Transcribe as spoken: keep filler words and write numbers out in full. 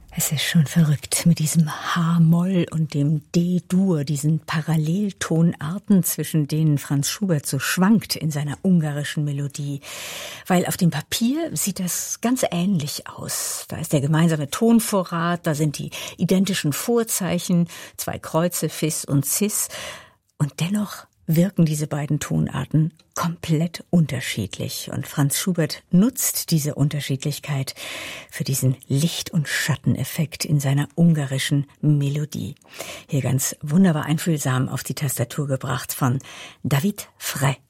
Es ist schon verrückt mit diesem H-Moll und dem D-Dur, diesen Paralleltonarten, zwischen denen Franz Schubert so schwankt in seiner ungarischen Melodie. Weil auf dem Papier sieht das ganz ähnlich aus. Da ist der gemeinsame Tonvorrat, da sind die identischen Vorzeichen, zwei Kreuze, Fis und Cis. Und dennoch wirken diese beiden Tonarten komplett unterschiedlich. Und Franz Schubert nutzt diese Unterschiedlichkeit für diesen Licht- und Schatteneffekt in seiner ungarischen Melodie. Hier ganz wunderbar einfühlsam auf die Tastatur gebracht von David Frey.